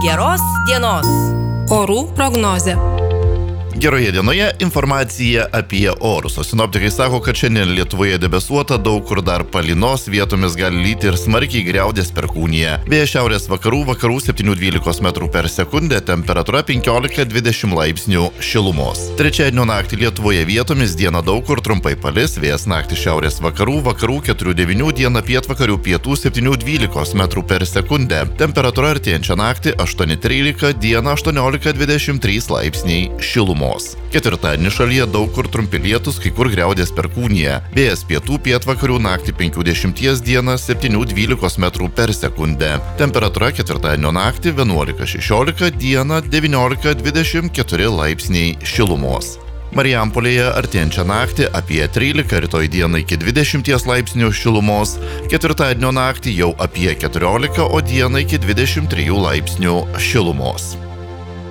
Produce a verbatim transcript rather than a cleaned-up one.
Geros dienos. Orų prognozė. Geroje dienoje informacija apie orus. O sinoptikai sako, kad šiandien Lietuvoje debesuota, daug kur dar palynos, vietomis gali lyti ir smarkiai griaudės perkūnija. Vėjas šiaurės vakarų, vakarų septyni dvylika metrų per sekundę, temperatūra penkiolika dvidešimt laipsnių šilumos. Trečiadienio naktį Lietuvoje vietomis, dieną daug kur trumpai palis, vėjas naktį šiaurės vakarų, vakarų keturi devyni, dieną pietvakarių pietų septyni dvylika metrų per sekundę. Temperatūra artėjančią naktį aštuoni trylika, dieną aštuoniolika dvidešimt trys laipsniai šilumos. Ketvirtadienį šalyje daug kur trumpi lietus, kai kur griaudės perkūnija. Vėjas pietų pietvakarių naktį penki dešimt, dieną septyni dvylika metrų per sekundę. Temperatūra ketvirtadienio naktį vienuolika šešiolika, dieną devyniolika dvidešimt keturi laipsniai šilumos. Marijampolėje artėjančią naktį apie trylika, rytoj dieną iki dvidešimt laipsnių šilumos, ketvirtadienio naktį jau apie keturiolika, o dieną iki dvidešimt trijų laipsnių šilumos.